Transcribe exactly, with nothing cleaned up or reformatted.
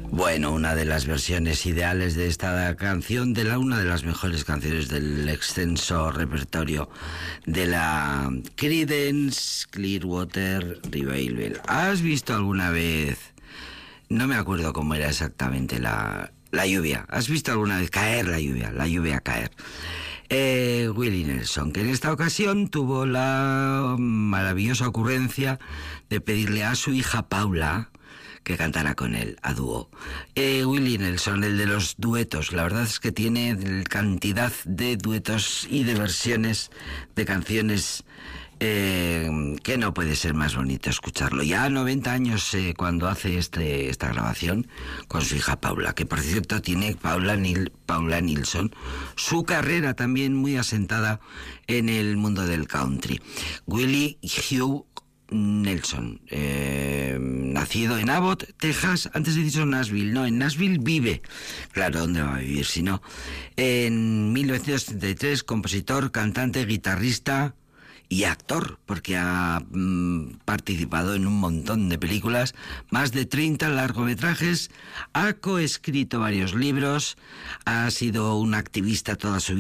Bueno, una de las versiones ideales de esta canción, de la una de las mejores canciones del extenso repertorio de la Creedence Clearwater Revival. ¿Has visto alguna vez, no me acuerdo cómo era exactamente la, la lluvia, ¿has visto alguna vez caer la lluvia, la lluvia caer? Eh, Willie Nelson, que en esta ocasión tuvo la maravillosa ocurrencia de pedirle a su hija Paula que cantara con él, a dúo. Eh, Willie Nelson, el de los duetos, la verdad es que tiene cantidad de duetos y de versiones de canciones eh, que no puede ser más bonito escucharlo. Ya a noventa años eh, cuando hace este, esta grabación con su hija Paula, que por cierto tiene Paula, Nil, Paula Nilsson, su carrera también muy asentada en el mundo del country. Willie Hugh Nelson, eh, nacido en Abbott, Texas. Antes he dicho Nashville, no, en Nashville vive. Claro, ¿dónde va a vivir si no? En mil novecientos setenta y tres, compositor, cantante, guitarrista y actor, porque ha mm, participado en un montón de películas, más de treinta largometrajes, ha coescrito varios libros, ha sido un activista toda su vida.